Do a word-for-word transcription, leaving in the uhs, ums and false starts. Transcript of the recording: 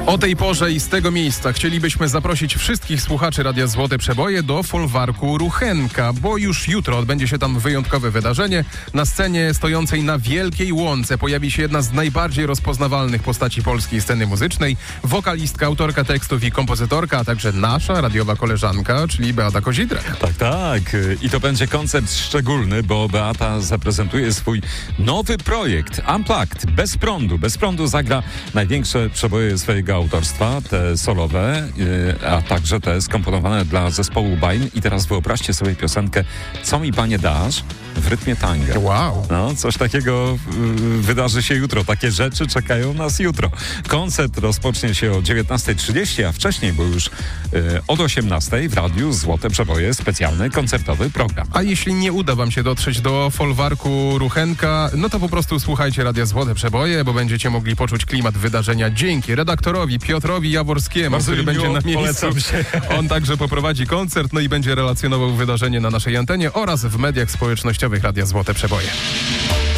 O tej porze i z tego miejsca chcielibyśmy zaprosić wszystkich słuchaczy Radia Złote Przeboje do folwarku Ruchenka, bo już jutro odbędzie się tam wyjątkowe wydarzenie. Na scenie stojącej na wielkiej łące pojawi się jedna z najbardziej rozpoznawalnych postaci polskiej sceny muzycznej, wokalistka, autorka tekstów i kompozytorka, a także nasza radiowa koleżanka, czyli Beata Kozidra. Tak, tak. I to będzie koncert szczególny, bo Beata zaprezentuje swój nowy projekt Unplugged, bez prądu. Bez prądu zagra największe przeboje swojego autorstwa, te solowe, yy, a także te skomponowane dla zespołu Bain. I teraz wyobraźcie sobie piosenkę Co mi panie dasz w rytmie tanga. Wow. No, coś takiego yy, wydarzy się jutro. Takie rzeczy czekają nas jutro. Koncert rozpocznie się o dziewiętnasta trzydzieści, a wcześniej, bo już yy, od osiemnastej w Radiu Złote Przeboje specjalny koncertowy program. A jeśli nie uda wam się dotrzeć do folwarku Ruchenka, no to po prostu słuchajcie Radia Złote Przeboje, bo będziecie mogli poczuć klimat wydarzenia dzięki redaktorowi Piotrowi Jaworskiemu, Bardzo który będzie na miejscu. On także poprowadzi koncert, no i będzie relacjonował wydarzenie na naszej antenie oraz w mediach społecznościowych Radia Złote Przeboje.